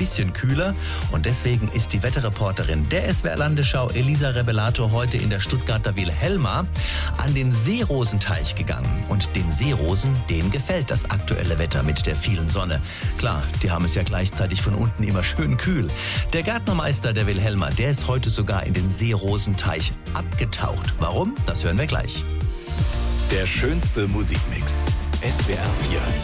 bisschen kühler. Und deswegen ist die Wetterreporterin der SWR Landesschau Elisa Rebelato heute in der Stuttgarter Wilhelma an den Seerosenteich gegangen. Und den Seerosen, denen gefällt das aktuelle Wetter mit der vielen Sonne. Klar, die haben es ja gleichzeitig von unten immer schön kühl. Der Gärtnermeister der Wilhelma, der ist heute sogar in den Seerosenteich abgetaucht. Warum? Das hören wir gleich. Der schönste Musikmix. SWR 4.